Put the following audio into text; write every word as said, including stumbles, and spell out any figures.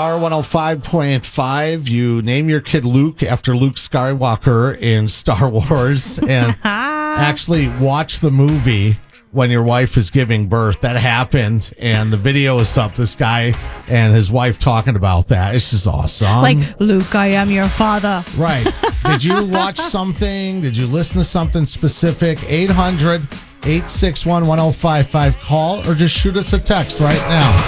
Star one oh five point five. You name your kid Luke after Luke Skywalker in Star Wars and actually watch the movie when your wife is giving birth. That happened, and the video is up. This guy and his wife talking about that. It's just awesome. Like, Luke, I am your father. Right. Did you watch something? Did you listen to something specific? eight hundred, eight six one, one oh five five. Call or just shoot us a text right now.